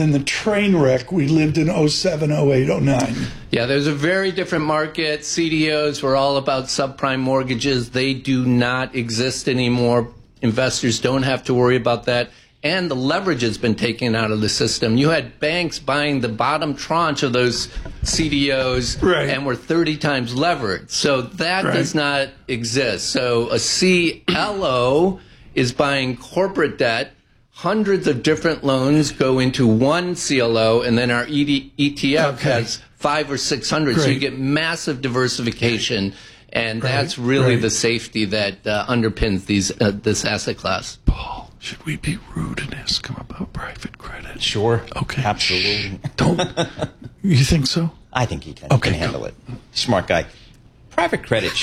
than the train wreck we lived in 07, 08, 09. Yeah, there's a very different market. CDOs were all about subprime mortgages. They do not exist anymore. Investors don't have to worry about that. And the leverage has been taken out of the system. You had banks buying the bottom tranche of those CDOs and were 30 times levered. So that does not exist. So a CLO is buying corporate debt. Hundreds of different loans go into one CLO, and then our ETF has 500 or 600. So you get massive diversification, and that's really the safety that underpins this asset class. Paul, should we be rude and ask him about private credit? Sure. Okay. Absolutely. Don't. You think so? I think he can. Okay, he can handle it. Smart guy. Private credit.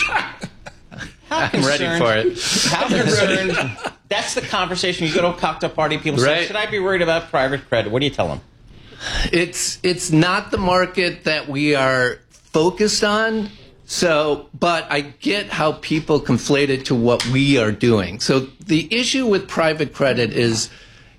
I'm ready for it. How concerned? That's the conversation. You go to a cocktail party, people say, should I be worried about private credit? What do you tell them? It's not the market that we are focused on. So, but I get how people conflate it to what we are doing. So the issue with private credit is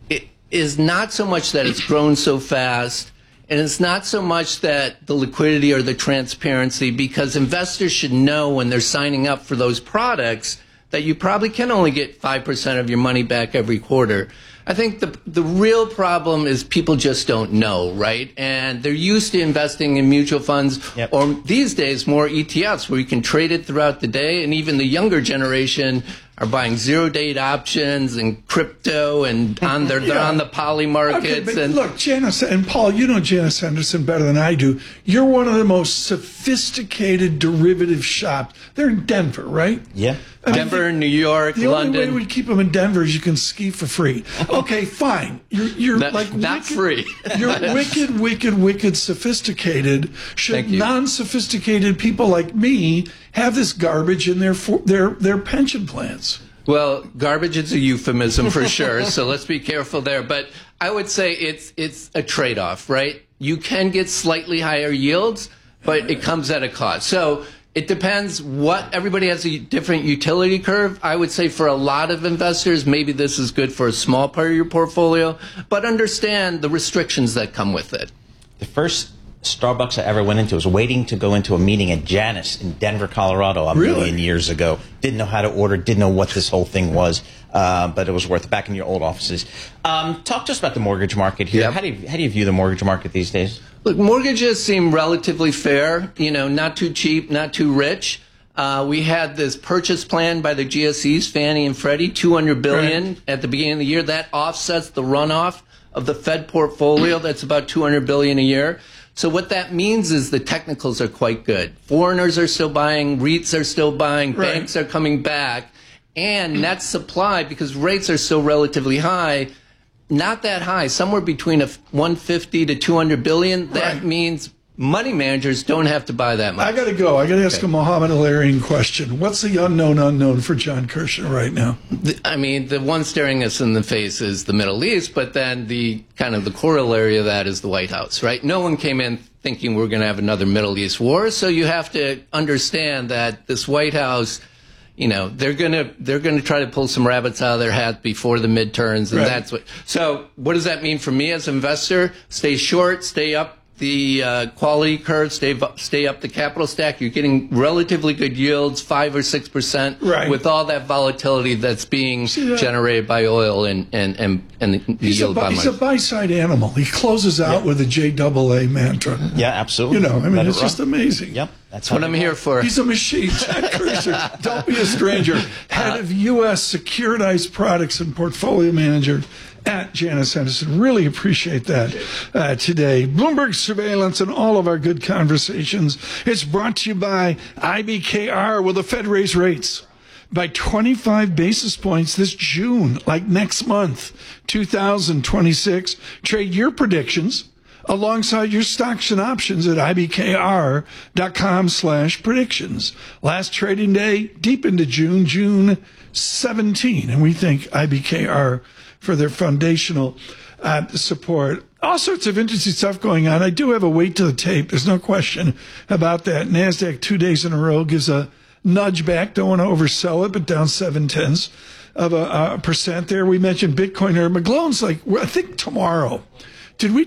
not so much that it's grown so fast, and it's not so much that the liquidity or the transparency, because investors should know when they're signing up for those products that you probably can only get 5% of your money back every quarter. I think the real problem is people just don't know, right? And they're used to investing in mutual funds or these days more ETFs where you can trade it throughout the day. And even the younger generation are buying zero-date options and crypto and they're on the poly markets. Okay, but look, Janus and Paul, you know Janus Henderson better than I do. You're one of the most sophisticated derivative shops. They're in Denver, right? Yeah. Denver, New York, the London. The only way we keep them in Denver is you can ski for free. Okay, fine. You're like not free. You're wicked sophisticated. Should non-sophisticated people like me have this garbage in their pension plans? Well, garbage is a euphemism for sure, so let's be careful there. But I would say it's a trade-off, right? You can get slightly higher yields, but it comes at a cost. So it depends everybody has a different utility curve. I would say for a lot of investors, maybe this is good for a small part of your portfolio, but understand the restrictions that come with it. The first Starbucks I ever went into was waiting to go into a meeting at Janus in Denver, Colorado a million years ago. Didn't know how to order, didn't know what this whole thing was, but it was worth it. Back in your old offices. Talk to us about the mortgage market here. Yep. How do you view the mortgage market these days? Look, mortgages seem relatively fair, not too cheap, not too rich. We had this purchase plan by the GSEs, Fannie and Freddie, $200 billion at the beginning of the year. That offsets the runoff of the Fed portfolio. That's about $200 billion a year. So what that means is the technicals are quite good. Foreigners are still buying, REITs are still buying, banks are coming back, and net supply, because rates are still relatively high, not that high, somewhere between 150 to 200 billion. That means money managers don't have to buy that much. I got to go. I got to ask a Mohammed Al-Arian question. What's the unknown for John Kirshner right now? The one staring us in the face is the Middle East, but then the corollary of that is the White House, right? No one came in thinking we're going to have another Middle East war, so you have to understand that this White House, they're going to try to pull some rabbits out of their hat before the midterms, and that's what. So what does that mean for me as an investor? Stay short, stay up the quality curve, stay up the capital stack. You're getting relatively good yields, 5 or 6%, with all that volatility that's being generated by oil and the yield by money. He's a buy-side animal. He closes out with a JAA mantra. Yeah, absolutely. It's just amazing. Yep. That's what I'm here for. He's a machine. Jack Kirshner, don't be a stranger. Head of U.S. Securitized Products and Portfolio Manager at Janus Henderson. Really appreciate that today. Bloomberg Surveillance and all of our good conversations. It's brought to you by IBKR. Will the Fed raise rates by 25 basis points this June, like next month, 2026? Trade your predictions alongside your stocks and options at ibkr.com/predictions. Last trading day, deep into June 17. And we thank IBKR for their foundational support. All sorts of interesting stuff going on. I do have a weight to the tape. There's no question about that. NASDAQ 2 days in a row gives a nudge back. Don't want to oversell it, but down 0.7% there. We mentioned Bitcoin. McGlone's like, I think tomorrow. Did we